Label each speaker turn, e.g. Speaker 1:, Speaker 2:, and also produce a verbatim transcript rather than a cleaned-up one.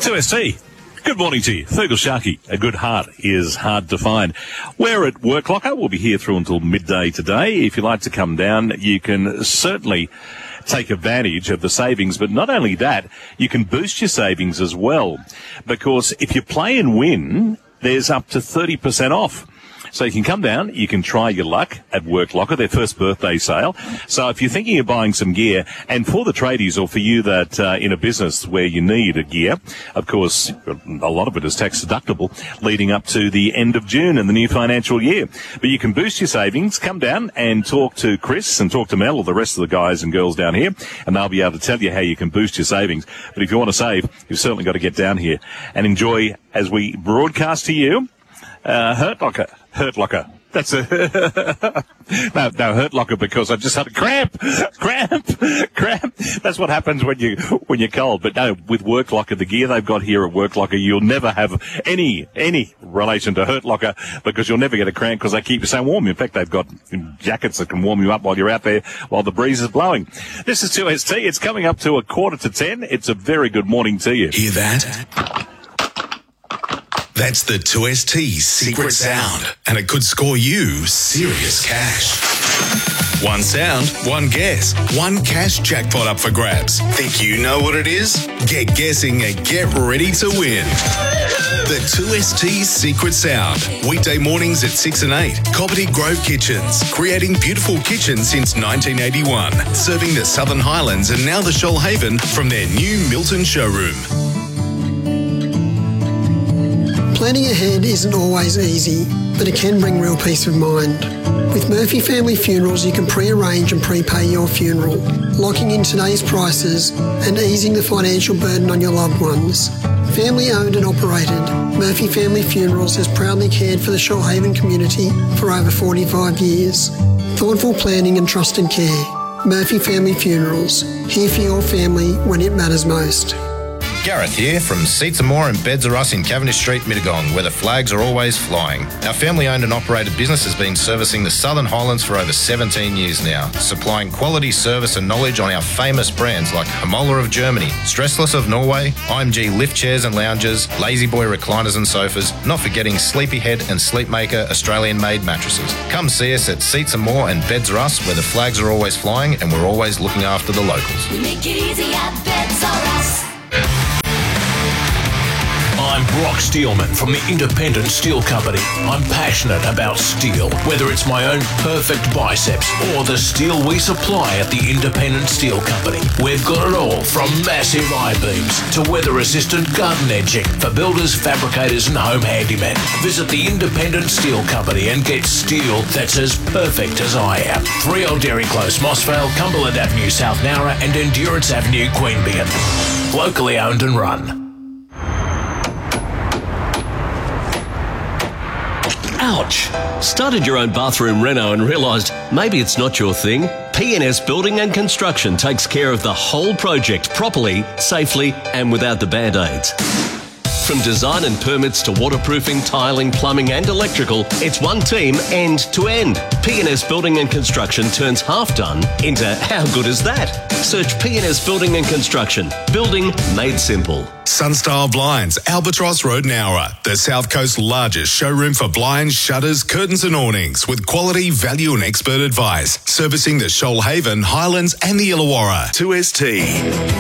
Speaker 1: two S T. Good morning to you. Fergal Sharkey. A good heart is hard to find. We're at Work Locker. We'll be here through until midday today. If you'd like to come down, you can certainly take advantage of the savings. But not only that, you can boost your savings as well. Because if you play and win, there's up to thirty percent off. So you can come down, you can try your luck at Work Locker, their first birthday sale. So if you're thinking of buying some gear, and for the tradies or for you that uh, in a business where you need a gear, of course, a lot of it is tax deductible leading up to the end of June in the new financial year. But you can boost your savings, come down and talk to Chris and talk to Mel or the rest of the guys and girls down here, and they'll be able to tell you how you can boost your savings. But if you want to save, you've certainly got to get down here and enjoy, as we broadcast to you, uh, Hurt Locker. Hurt Locker. That's a no, no Hurt Locker because I just had a cramp, cramp, cramp. That's what happens when you when you're cold. But no, with Work Locker, the gear they've got here at Work Locker, you'll never have any any relation to Hurt Locker because you'll never get a cramp because they keep you so warm. In fact, they've got jackets that can warm you up while you're out there while the breeze is blowing. This is two S T. It's coming up to a quarter to ten. It's a very good morning to you.
Speaker 2: Hear that? That's the two S T's secret sound, and it could score you serious cash. One sound, one guess, one cash jackpot up for grabs. Think you know what it is? Get guessing and get ready to win. The two S T's secret sound. Weekday mornings at six and eight. Coppity Grove Kitchens, creating beautiful kitchens since nineteen eighty-one. Serving the Southern Highlands and now the Shoalhaven from their new Milton showroom.
Speaker 3: Planning ahead isn't always easy, but it can bring real peace of mind. With Murphy Family Funerals, you can pre-arrange and prepay your funeral, locking in today's prices and easing the financial burden on your loved ones. Family owned and operated, Murphy Family Funerals has proudly cared for the Shoalhaven community for over forty-five years. Thoughtful planning and trusted care. Murphy Family Funerals, here for your family when it matters most.
Speaker 4: Gareth here from Seats and More and Beds R Us in Cavendish Street, Mittagong, where the flags are always flying. Our family-owned and operated business has been servicing the Southern Highlands for over seventeen years now, supplying quality service and knowledge on our famous brands like Hamola of Germany, Stressless of Norway, I M G lift chairs and lounges, Lazy Boy recliners and sofas, not forgetting Sleepyhead and Sleepmaker Australian-made mattresses. Come see us at Seats and More and Beds R Us, where the flags are always flying and we're always looking after the locals.
Speaker 5: We make it easy at Beds R Us.
Speaker 6: I'm Brock Steelman from the Independent Steel Company. I'm passionate about steel, whether it's my own perfect biceps or the steel we supply at the Independent Steel Company. We've got it all from massive I-beams to weather-resistant garden edging for builders, fabricators and home handymen. Visit the Independent Steel Company and get steel that's as perfect as I am. three Old Dairy Close, Mossvale, Cumberland Avenue, South Nowra and Endurance Avenue, Queanbeyan. Locally owned and run.
Speaker 7: Ouch! Started your own bathroom reno and realised maybe it's not your thing? P N S Building and Construction takes care of the whole project properly, safely and without the band-aids. From design and permits to waterproofing, tiling, plumbing and electrical, it's one team end to end. P N S Building and Construction turns half done into how good is that? Search P N S Building and Construction. Building made simple.
Speaker 2: Sunstyle Blinds, Albatross Road, Nowra, the South Coast's largest showroom for blinds, shutters, curtains and awnings with quality, value and expert advice. Servicing the Shoalhaven, Highlands and the Illawarra. two S T.